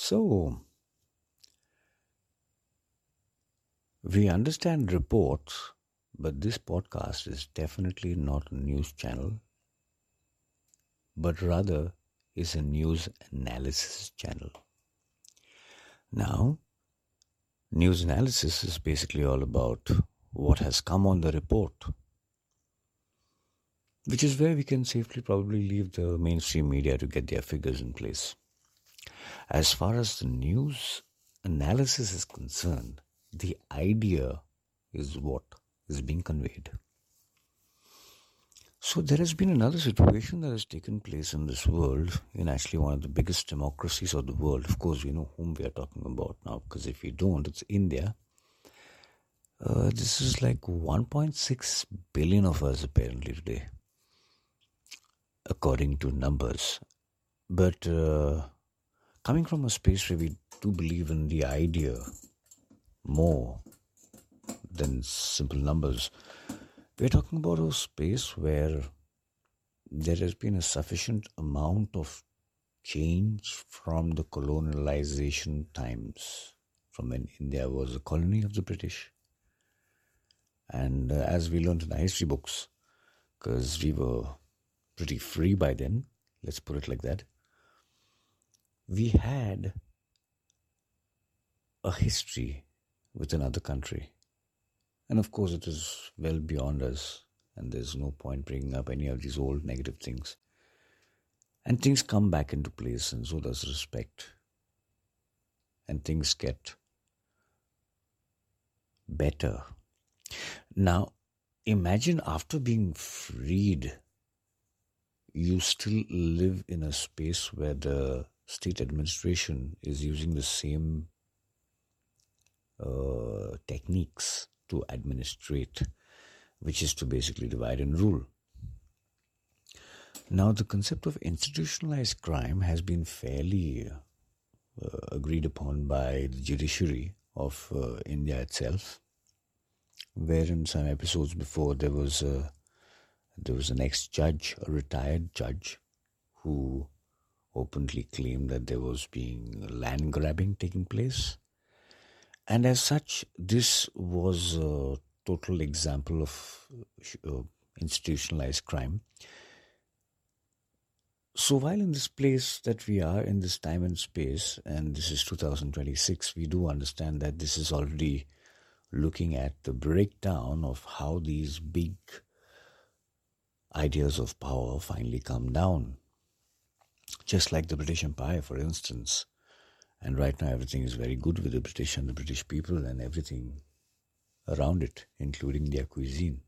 So, we understand reports, but this podcast is definitely not a news channel, but rather is a news analysis channel. Now, news analysis is basically all about what has come on the report, which is where we can safely probably leave the mainstream media to get their figures in place. As far as the news analysis is concerned, the idea is what is being conveyed. So there has been another situation that has taken place in this world, in actually one of the biggest democracies of the world. Of course, we know whom we are talking about now, because if we don't, it's India. This is like 1.6 billion of us apparently today, according to numbers. But coming from a space where we do believe in the idea more than simple numbers, we're talking about a space where there has been a sufficient amount of change from the colonialization times, from when India was a colony of the British. And as we learned in the history books, because we were pretty free by then, let's put it like that, we had a history with another country. And of course, it is well beyond us, and there's no point bringing up any of these old negative things. And things come back into place, and so does respect. And things get better. Now, imagine after being freed, you still live in a space where the state administration is using the same techniques to administrate, which is to basically divide and rule. Now, the concept of institutionalized crime has been fairly agreed upon by the judiciary of India itself, where in some episodes before there was an ex-judge, a retired judge, who openly claimed that there was being land grabbing taking place. And as such, this was a total example of institutionalized crime. So while in this place that we are, in this time and space, and this is 2026, we do understand that this is already looking at the breakdown of how these big ideas of power finally come down. Just like the British Empire, for instance. And right now everything is very good with the British and the British people and everything around it, including their cuisine.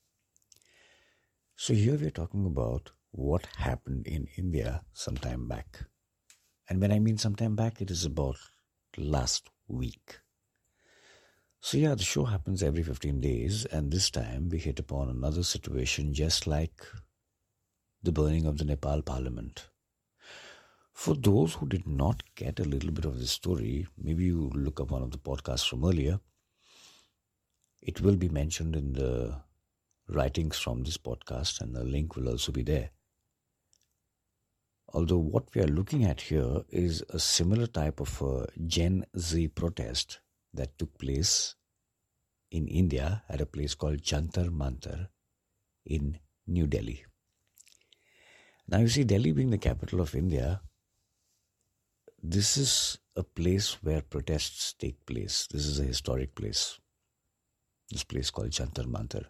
So here we're talking about what happened in India some time back. And when I mean some time back, it is about last week. So yeah, the show happens every 15 days, and this time we hit upon another situation just like the burning of the Nepal parliament. For those who did not get a little bit of the story, maybe you look up one of the podcasts from earlier. It will be mentioned in the writings from this podcast, and the link will also be there. Although what we are looking at here is a similar type of a Gen Z protest that took place in India at a place called Jantar Mantar in New Delhi. Now you see, Delhi being the capital of India, this is a place where protests take place. This is a historic place. This place called Jantar Mantar.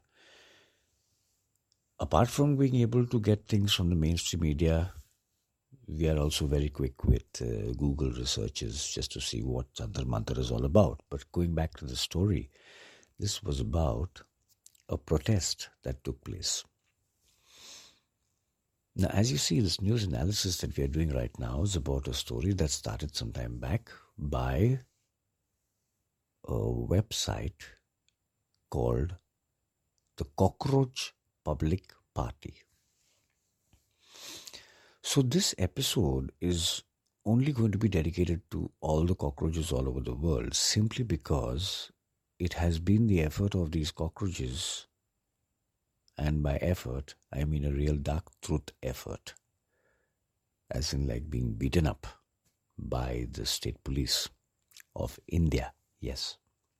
Apart from being able to get things from the mainstream media, we are also very quick with Google researches just to see what Jantar Mantar is all about. But going back to the story, this was about a protest that took place. Now, as you see, this news analysis that we are doing right now is about a story that started some time back by a website called the Cockroach Public Party. So this episode is only going to be dedicated to all the cockroaches all over the world, simply because it has been the effort of these cockroaches, and by effort, I mean a real dark truth effort, as in like being beaten up by the state police of India. Yes.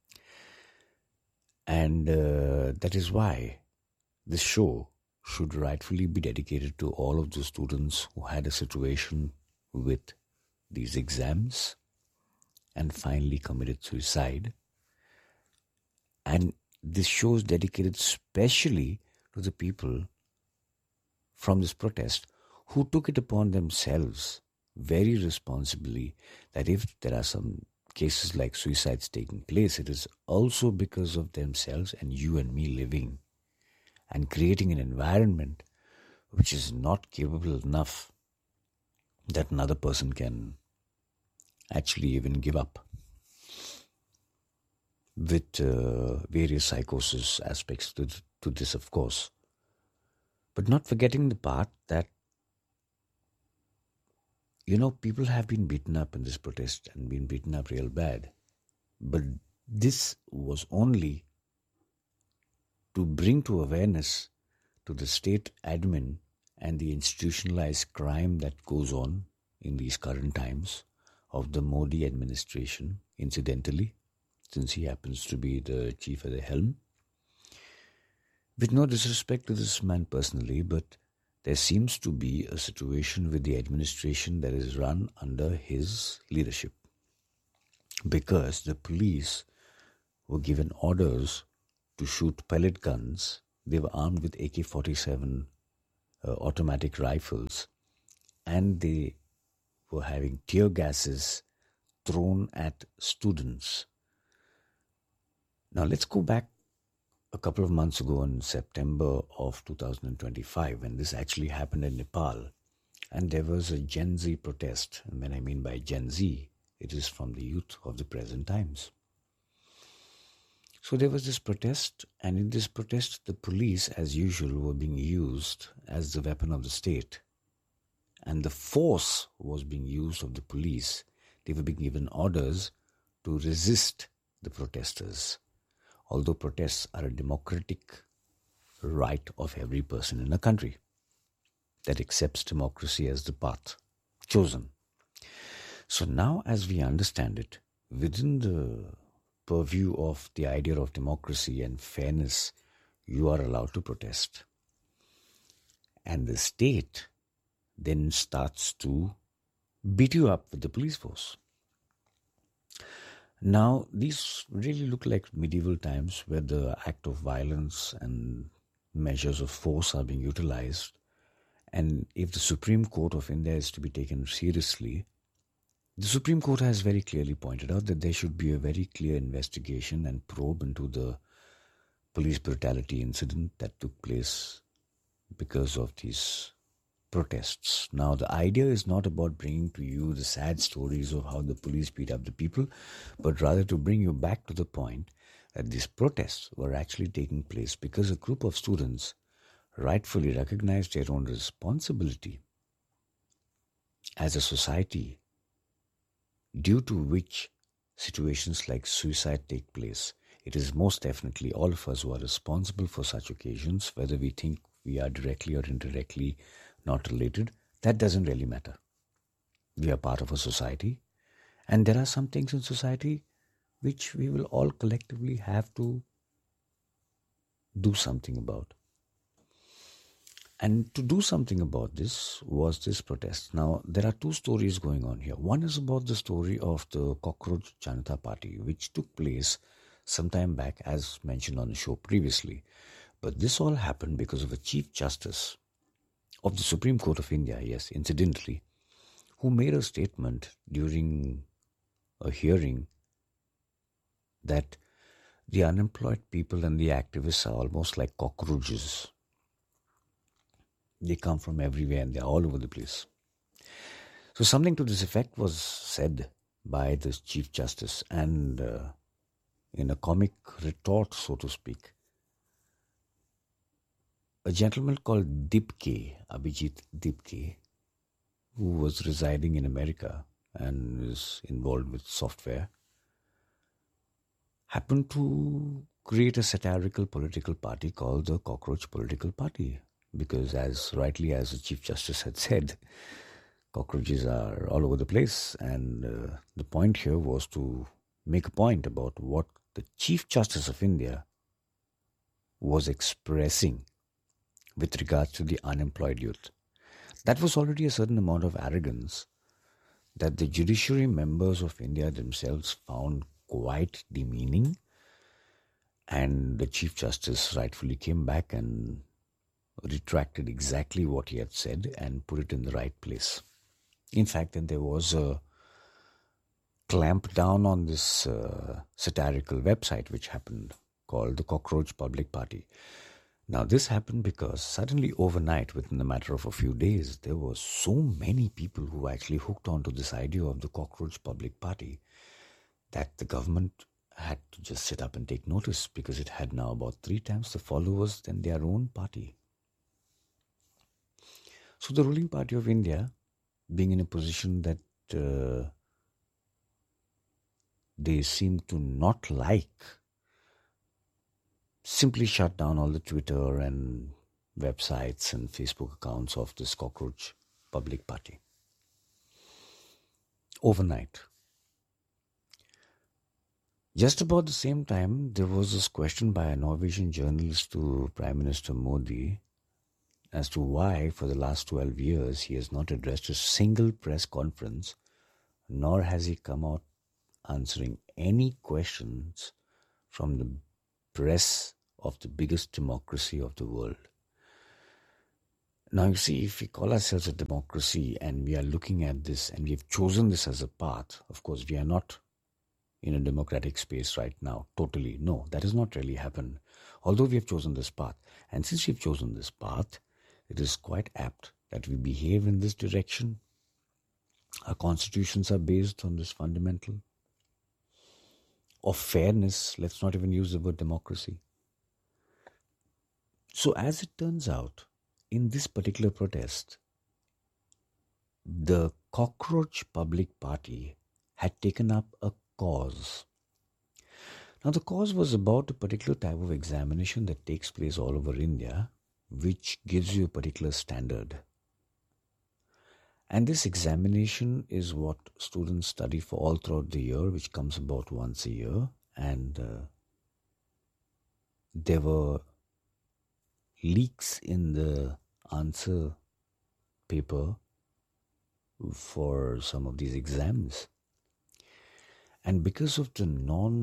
And that is why this show should rightfully be dedicated to all of the students who had a situation with these exams and finally committed suicide. And this show is dedicated specially to the people from this protest who took it upon themselves very responsibly that if there are some cases like suicides taking place, it is also because of themselves and you and me living and creating an environment which is not capable enough that another person can actually even give up, with various psychosis aspects to this, of course. But not forgetting the part that, people have been beaten up in this protest and been beaten up real bad. But this was only to bring to awareness to the state admin and the institutionalized crime that goes on in these current times of the Modi administration, incidentally, since he happens to be the chief at the helm. With no disrespect to this man personally, but there seems to be a situation with the administration that is run under his leadership. Because the police were given orders to shoot pellet guns. They were armed with AK-47 automatic rifles, and they were having tear gases thrown at students. Now let's go back a couple of months ago in September of 2025 when this actually happened in Nepal, and there was a Gen Z protest. And when I mean by Gen Z, it is from the youth of the present times. So there was this protest, and in this protest, the police, as usual, were being used as the weapon of the state. And the force was being used of the police. They were being given orders to resist the protesters. Although protests are a democratic right of every person in a country that accepts democracy as the path chosen. So now, as we understand it, within the purview of the idea of democracy and fairness, you are allowed to protest. And the state then starts to beat you up with the police force. Now, these really look like medieval times where the act of violence and measures of force are being utilized. And if the Supreme Court of India is to be taken seriously, the Supreme Court has very clearly pointed out that there should be a very clear investigation and probe into the police brutality incident that took place because of these protests. Now, the idea is not about bringing to you the sad stories of how the police beat up the people, but rather to bring you back to the point that these protests were actually taking place because a group of students rightfully recognized their own responsibility as a society, due to which situations like suicide take place. It is most definitely all of us who are responsible for such occasions, whether we think we are directly or indirectly not related. That doesn't really matter. We are part of a society, and there are some things in society which we will all collectively have to do something about. And to do something about this was this protest. Now, there are two stories going on here. One is about the story of the Cockroach Janata Party, which took place some time back, as mentioned on the show previously. But this all happened because of a Chief Justice of the Supreme Court of India, yes, incidentally, who made a statement during a hearing that the unemployed people and the activists are almost like cockroaches. They come from everywhere and they're all over the place. So something to this effect was said by this Chief Justice, and in a comic retort, so to speak, a gentleman called Dipke, Abhijit Dipke, who was residing in America and is involved with software, happened to create a satirical political party called the Cockroach Political Party. Because as rightly as the Chief Justice had said, cockroaches are all over the place, and the point here was to make a point about what the Chief Justice of India was expressing with regards to the unemployed youth. That was already a certain amount of arrogance that the judiciary members of India themselves found quite demeaning, and the Chief Justice rightfully came back and retracted exactly what he had said and put it in the right place. In fact, then there was a clamp down on this satirical website which happened called the Cockroach Public Party. Now this happened because suddenly overnight, within a matter of a few days, there were so many people who actually hooked onto this idea of the Cockroach Public Party that the government had to just sit up and take notice, because it had now about 3 times the followers than their own party. So the ruling party of India, being in a position that they seem to not like, simply shut down all the Twitter and websites and Facebook accounts of this Cockroach Public Party. Overnight. Just about the same time, there was this question by a Norwegian journalist to Prime Minister Modi as to why for the last 12 years he has not addressed a single press conference, nor has he come out answering any questions from the press of the biggest democracy of the world. Now you see, if we call ourselves a democracy and we are looking at this and we have chosen this as a path, of course we are not in a democratic space right now, totally. No, that has not really happened. Although we have chosen this path. And since we have chosen this path, it is quite apt that we behave in this direction. Our constitutions are based on this fundamental of fairness. Let's not even use the word democracy. So as it turns out, in this particular protest, the Cockroach Public Party had taken up a cause. Now the cause was about a particular type of examination that takes place all over India, which gives you a particular standard. And this examination is what students study for all throughout the year, which comes about once a year. And there were leaks in the answer paper for some of these exams. And because of the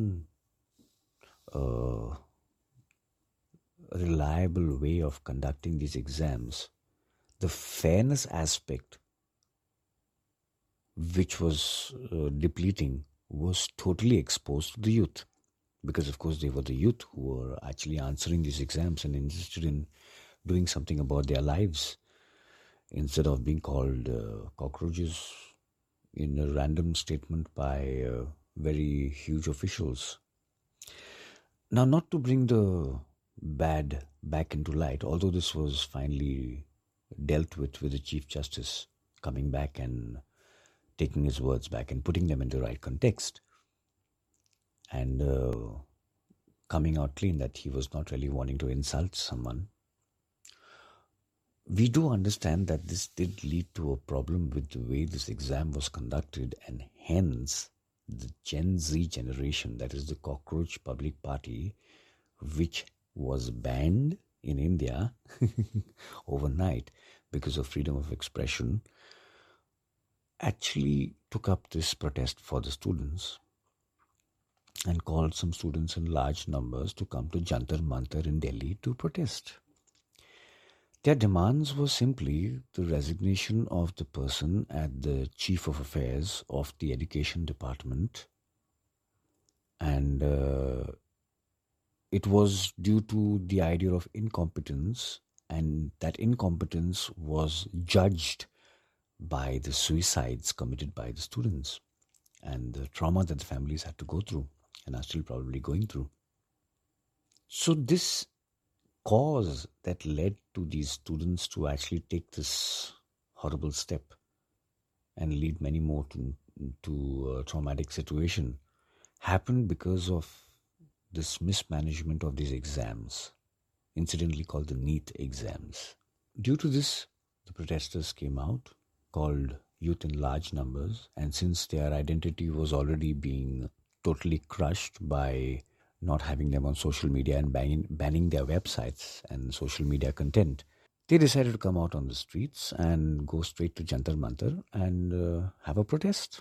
reliable way of conducting these exams, the fairness aspect which was depleting was totally exposed to the youth. Because of course they were the youth who were actually answering these exams and interested in doing something about their lives instead of being called cockroaches in a random statement by very huge officials. Now, not to bring the bad back into light, although this was finally dealt with the Chief Justice coming back and taking his words back and putting them in the right context, and coming out clean that he was not really wanting to insult someone. We do understand that this did lead to a problem with the way this exam was conducted, and hence the Gen Z generation, that is the Cockroach Public Party, which was banned in India overnight because of freedom of expression, actually took up this protest for the students and called some students in large numbers to come to Jantar Mantar in Delhi to protest. Their demands were simply the resignation of the person at the Chief of Affairs of the Education Department, and it was due to the idea of incompetence, and that incompetence was judged by the suicides committed by the students and the trauma that the families had to go through and are still probably going through. So this cause that led to these students to actually take this horrible step and lead many more to a traumatic situation happened because of this mismanagement of these exams, incidentally called the NEET exams. Due to this, the protesters came out, called youth in large numbers, and since their identity was already being totally crushed by not having them on social media and banning their websites and social media content, they decided to come out on the streets and go straight to Jantar Mantar and have a protest.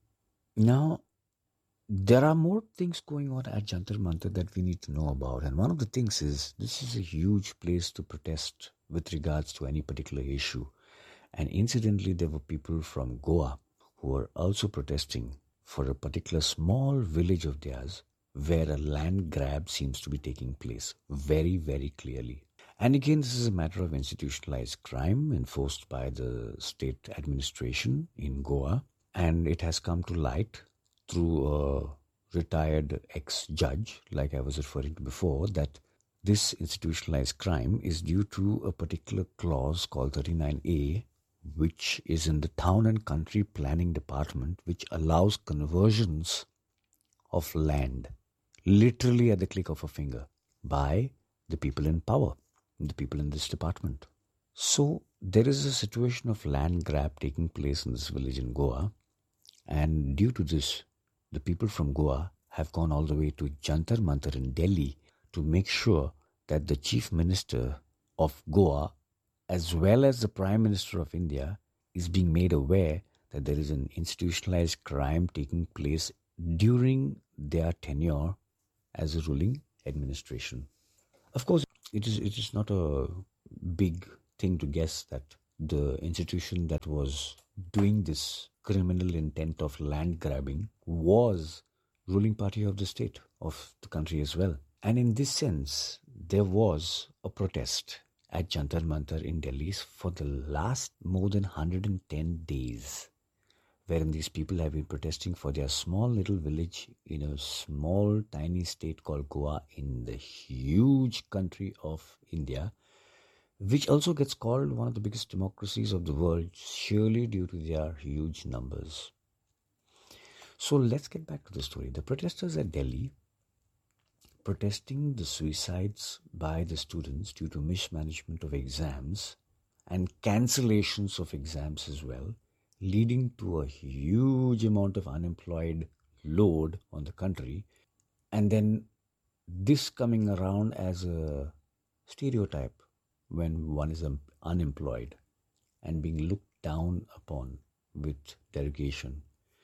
Now, there are more things going on at Jantar Mantar that we need to know about. And one of the things is this is a huge place to protest with regards to any particular issue. And incidentally, there were people from Goa who were also protesting for a particular small village of theirs where a land grab seems to be taking place very, very clearly. And again, this is a matter of institutionalized crime enforced by the state administration in Goa. And it has come to light through a retired ex-judge, like I was referring to before, that this institutionalized crime is due to a particular clause called 39A, which is in the Town and Country Planning Department, which allows conversions of land literally at the click of a finger by the people in power, the people in this department. So there is a situation of land grab taking place in this village in Goa, and due to this, the people from Goa have gone all the way to Jantar Mantar in Delhi to make sure that the Chief Minister of Goa, as well as the Prime Minister of India, is being made aware that there is an institutionalized crime taking place during their tenure as a ruling administration. Of course, it is not a big thing to guess that the institution that was doing this criminal intent of land grabbing was ruling party of the state, of the country as well. And in this sense, there was a protest at Jantar Mantar in Delhi for the last more than 110 days, wherein these people have been protesting for their small little village in a small tiny state called Goa in the huge country of India, which also gets called one of the biggest democracies of the world, surely due to their huge numbers. So let's get back to the story. The protesters at Delhi, protesting the suicides by the students due to mismanagement of exams and cancellations of exams as well, leading to a huge amount of unemployed load on the country, and then this coming around as a stereotype when one is unemployed and being looked down upon with derogation.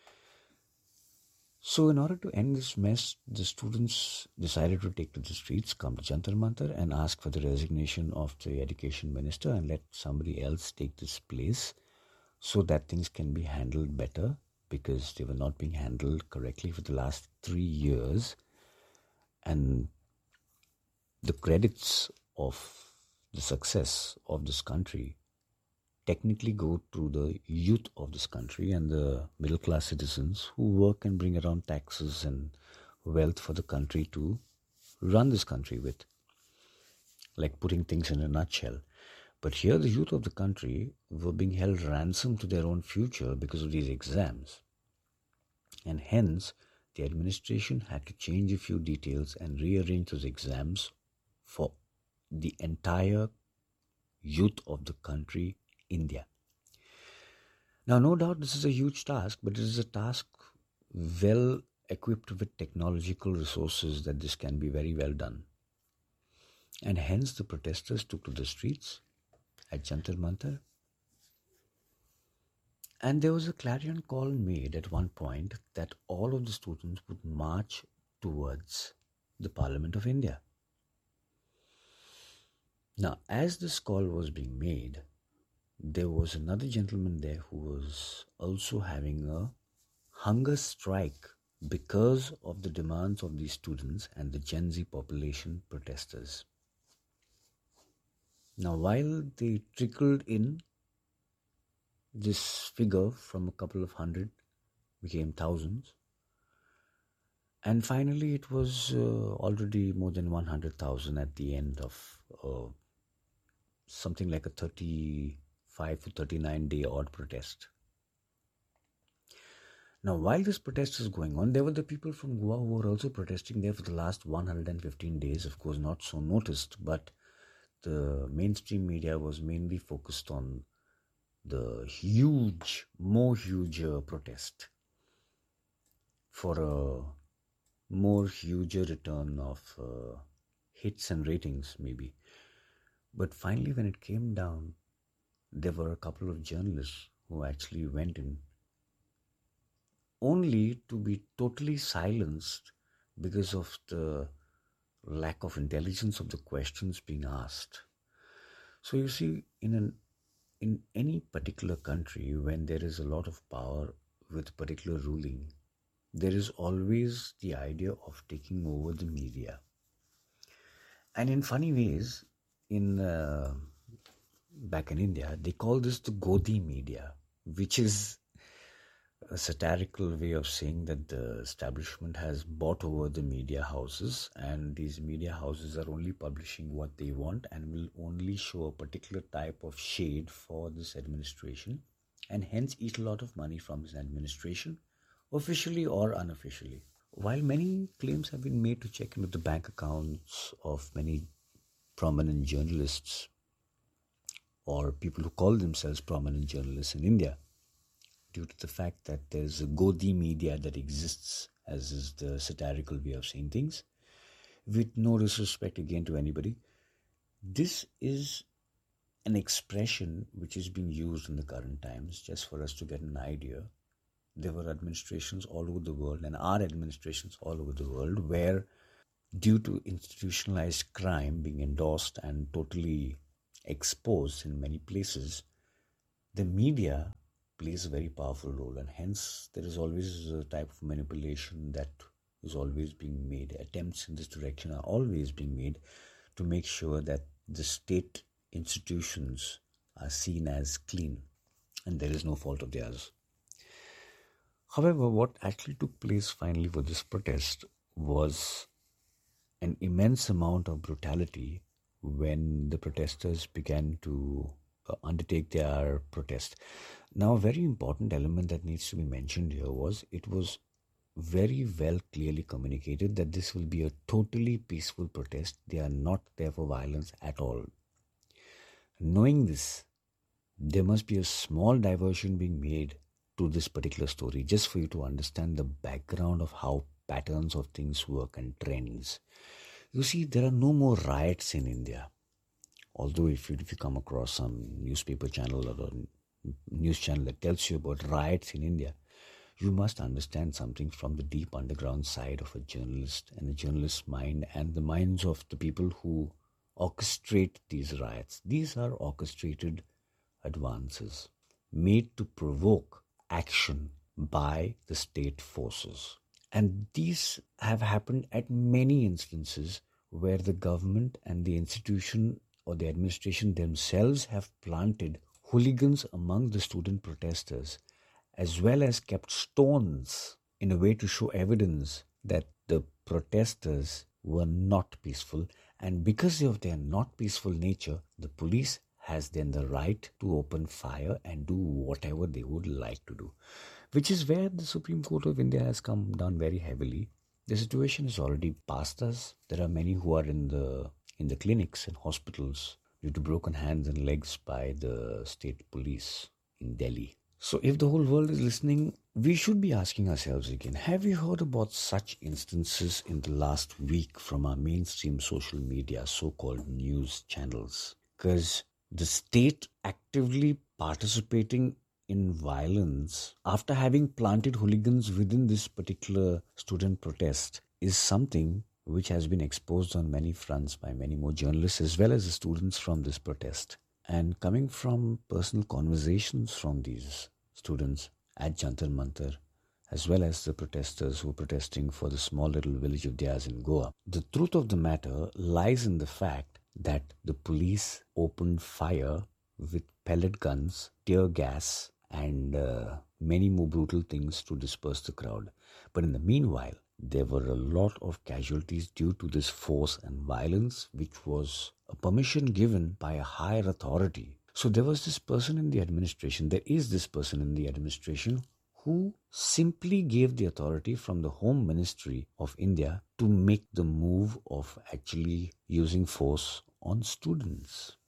So in order to end this mess, the students decided to take to the streets, come to Jantar Mantar and ask for the resignation of the education minister and let somebody else take this place so that things can be handled better, because they were not being handled correctly for the last 3 years. And the credits of the success of this country technically go to the youth of this country and the middle class citizens who work and bring around taxes and wealth for the country to run this country with, like putting things in a nutshell. But here the youth of the country were being held ransom to their own future because of these exams. And hence, the administration had to change a few details and rearrange those exams for the entire youth of the country, India. Now, no doubt this is a huge task, but it is a task well equipped with technological resources that this can be very well done. And hence the protesters took to the streets at Jantar Mantar. And there was a clarion call made at one point that all of the students would march towards the Parliament of India. Now, as this call was being made, there was another gentleman there who was also having a hunger strike because of the demands of these students and the Gen Z population protesters. Now, while they trickled in, this figure from a couple of hundred became thousands, and finally it was already more than 100,000 at the end of something like a 35 to 39 day odd protest. Now, while this protest is going on, there were the people from Goa who were also protesting there for the last 115 days, of course not so noticed, but the mainstream media was mainly focused on the more huger protest for a more huger return of hits and ratings, maybe. But finally, when it came down, there were a couple of journalists who actually went in only to be totally silenced because of the lack of intelligence of the questions being asked. So you see, in any particular country, when there is a lot of power with particular ruling, there is always the idea of taking over the media. And in funny ways, back in India, they call this the Godi media, which is a satirical way of saying that the establishment has bought over the media houses, and these media houses are only publishing what they want and will only show a particular type of shade for this administration, and hence eat a lot of money from this administration, officially or unofficially. While many claims have been made to check into the bank accounts of many prominent journalists or people who call themselves prominent journalists in India, due to the fact that there's a Godi media that exists, as is the satirical way of saying things, with no disrespect again to anybody, this is an expression which is being used in the current times. Just for us to get an idea, there were administrations all over the world, and are administrations all over the world, where due to institutionalized crime being endorsed and totally exposed in many places, the media plays a very powerful role, and hence there is always a type of manipulation that is always being made. Attempts in this direction are always being made to make sure that the state institutions are seen as clean and there is no fault of theirs. However, what actually took place finally for this protest was an immense amount of brutality when the protesters began to undertake their protest. Now, a very important element that needs to be mentioned here was it was very well clearly communicated that this will be a totally peaceful protest. They are not there for violence at all. Knowing this, there must be a small diversion being made to this particular story, just for you to understand the background of how patterns of things work and trends. You see, there are no more riots in India. Although if you come across some newspaper channel or news channel that tells you about riots in India, you must understand something from the deep underground side of a journalist and a journalist's mind and the minds of the people who orchestrate these riots. These are orchestrated advances made to provoke action by the state forces. And these have happened at many instances where the government and the institution or the administration themselves have planted hooligans among the student protesters, as well as kept stones in a way to show evidence that the protesters were not peaceful. And because of their not peaceful nature, the police has then the right to open fire and do whatever they would like to do, which is where the Supreme Court of India has come down very heavily. The situation is already past us. There are many who are in the clinics and hospitals due to broken hands and legs by the state police in Delhi. So if the whole world is listening, we should be asking ourselves again, have you heard about such instances in the last week from our mainstream social media, so-called news channels? Because the state actively participating in violence after having planted hooligans within this particular student protest is something which has been exposed on many fronts by many more journalists as well as the students from this protest. And coming from personal conversations from these students at Jantar Mantar, as well as the protesters who were protesting for the small little village of theirs in Goa, the truth of the matter lies in the fact that the police opened fire with pellet guns, tear gas, and many more brutal things to disperse the crowd. But in the meanwhile, there were a lot of casualties due to this force and violence, which was a permission given by a higher authority. So there was this person in the administration, there is this person in the administration who simply gave the authority from the Home Ministry of India to make the move of actually using force on students.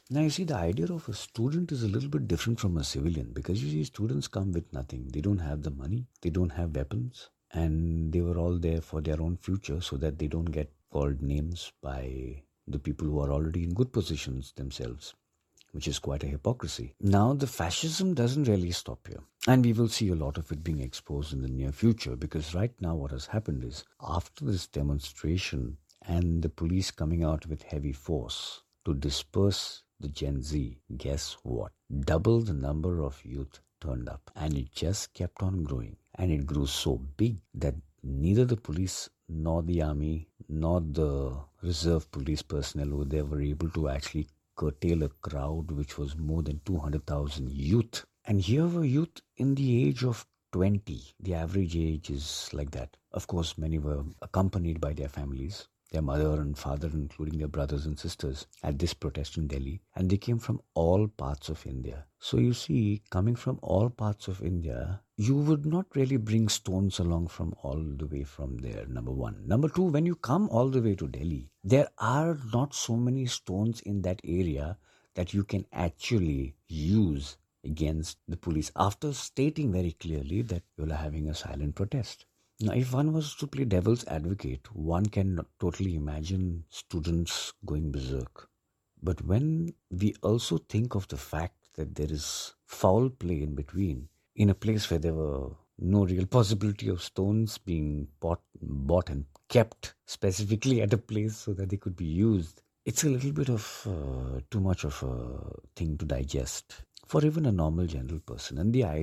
Now, you see, the idea of a student is a little bit different from a civilian, because you see, students come with nothing. They don't have the money, they don't have weapons, and they were all there for their own future so that they don't get called names by the people who are already in good positions themselves, which is quite a hypocrisy. Now, the fascism doesn't really stop here. And we will see a lot of it being exposed in the near future, because right now what has happened is, after this demonstration and the police coming out with heavy force to disperse the Gen Z, guess what? Double the number of youth turned up, and it just kept on growing. And it grew so big that neither the police nor the army nor the reserve police personnel were there were able to actually curtail a crowd which was more than 200,000 youth. And here were youth in the age of 20. The average age is like that. Of course, many were accompanied by their families, their mother and father, including their brothers and sisters, at this protest in Delhi. And they came from all parts of India. So you see, coming from all parts of India, you would not really bring stones along from all the way from there, number one. Number two, when you come all the way to Delhi, there are not so many stones in that area that you can actually use against the police, after stating very clearly that you're having a silent protest. Now, if one was to play devil's advocate, one can totally imagine students going berserk. But when we also think of the fact that there is foul play in between, in a place where there were no real possibility of stones being bought and kept specifically at a place so that they could be used, it's a little bit of too much of a thing to digest for even a normal general person. And the